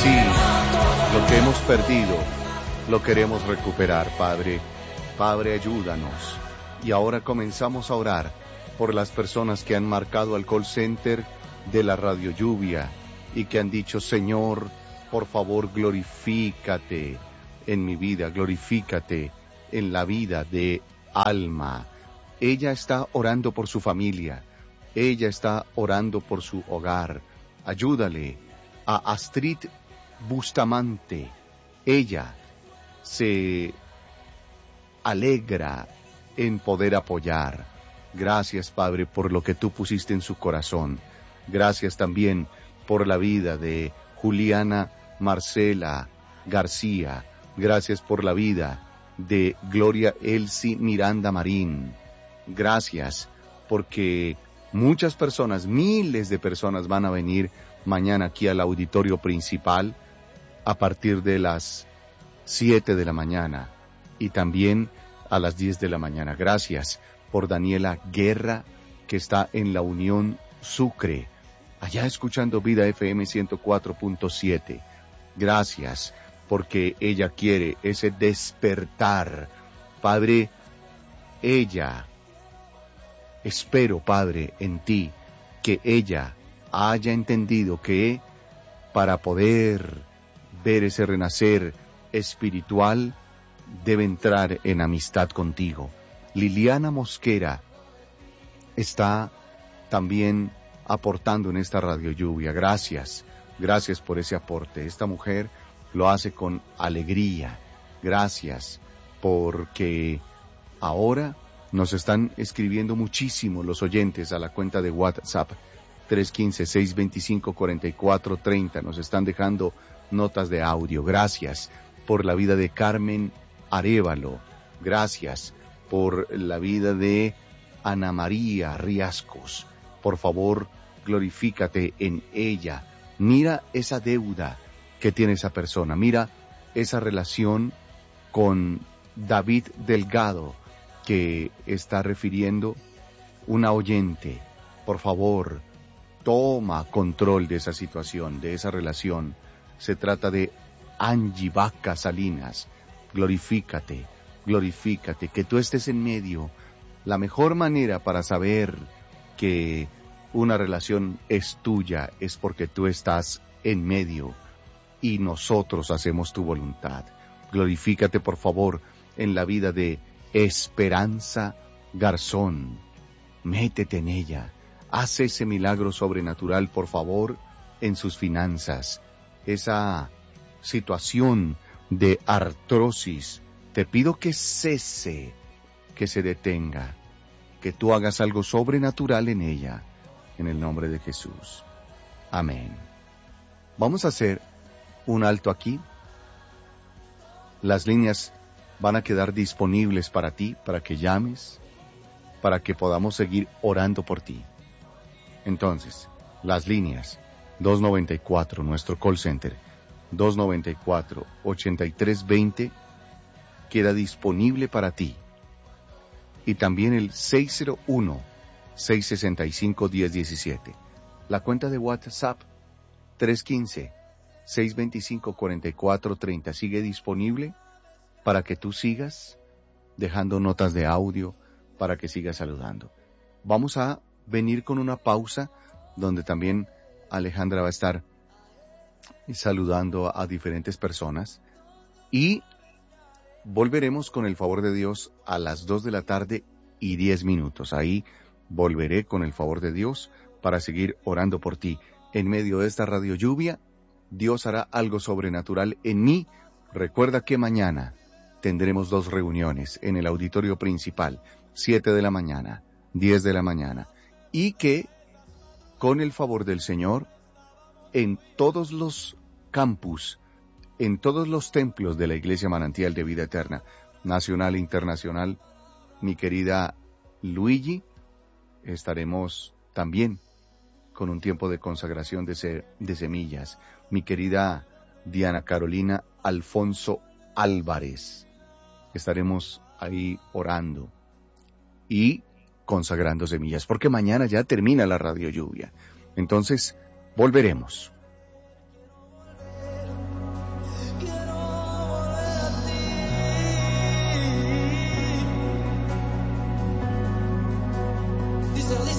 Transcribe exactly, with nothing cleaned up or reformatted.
Sí, lo que hemos perdido lo queremos recuperar, Padre. Padre, ayúdanos. Y ahora comenzamos a orar por las personas que han marcado al call center de la Radio Lluvia y que han dicho, Señor, por favor, glorifícate en mi vida, glorifícate en la vida de Alma. Ella está orando por su familia, ella está orando por su hogar. Ayúdale a Astrid Bustamante. Ella se alegra en poder apoyar. Gracias, Padre, por lo que tú pusiste en su corazón. Gracias también por la vida de Juliana Marcela García. Gracias por la vida de Gloria Elsie Miranda Marín. Gracias porque muchas personas, miles de personas van a venir mañana aquí al auditorio principal a partir de las siete de la mañana y también a las diez de la mañana. Gracias por Daniela Guerra, que está en la Unión Sucre, allá escuchando Vida F M ciento cuatro punto siete. Gracias porque ella quiere ese despertar. Padre, ella, espero, Padre, en ti, que ella haya entendido que para poder ver ese renacer espiritual debe entrar en amistad contigo. Liliana Mosquera está también aportando en esta Radio Lluvia. Gracias, gracias por ese aporte. Esta mujer lo hace con alegría. Gracias porque ahora nos están escribiendo muchísimo los oyentes a la cuenta de WhatsApp tres uno cinco, seis dos cinco, cuatro cuatro tres cero. Nos están dejando notas de audio. Gracias por la vida de Carmen Arévalo. Gracias por la vida de Ana María Riascos. Por favor, glorifícate en ella. Mira esa deuda que tiene esa persona. Mira esa relación con David Delgado que está refiriendo una oyente. Por favor, toma control de esa situación, de esa relación. Se trata de Angie Vaca Salinas. Glorifícate, glorifícate, que tú estés en medio. La mejor manera para saber que una relación es tuya es porque tú estás en medio y nosotros hacemos tu voluntad. Glorifícate, por favor, en la vida de Esperanza Garzón. Métete en ella. Haz ese milagro sobrenatural, por favor, en sus finanzas. Esa situación de artrosis, te pido que cese, que se detenga, que tú hagas algo sobrenatural en ella, en el nombre de Jesús. Amén. Vamos a hacer un alto aquí. Las líneas van a quedar disponibles para ti, para que llames, para que podamos seguir orando por ti. Entonces, las líneas dos noventa y cuatro, nuestro call center, dos noventa y cuatro, ochenta y tres veinte, queda disponible para ti. Y también el seis cero uno, seis seis cinco, uno cero uno siete. La cuenta de WhatsApp, tres uno cinco, seis dos cinco, cuatro cuatro tres cero, sigue disponible para que tú sigas dejando notas de audio, para que sigas saludando. Vamos a venir con una pausa donde también Alejandra va a estar saludando a diferentes personas y volveremos con el favor de Dios a las dos de la tarde y diez minutos. Ahí volveré con el favor de Dios para seguir orando por ti. En medio de esta radio lluvia, Dios hará algo sobrenatural en mí. Recuerda que mañana tendremos dos reuniones en el auditorio principal, siete de la mañana, diez de la mañana, y que con el favor del Señor, en todos los campus, en todos los templos de la Iglesia Manantial de Vida Eterna, nacional e internacional, mi querida Luigi, estaremos también con un tiempo de consagración de, se, de semillas. Mi querida Diana Carolina Alfonso Álvarez, estaremos ahí orando y consagrando semillas, porque mañana ya termina la radio lluvia. Entonces, volveremos.